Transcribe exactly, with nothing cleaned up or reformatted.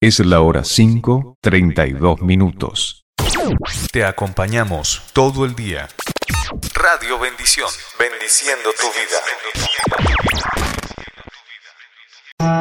Es la hora cinco, treinta y dos minutos. Te acompañamos todo el día. Radio Bendición, bendiciendo tu vida.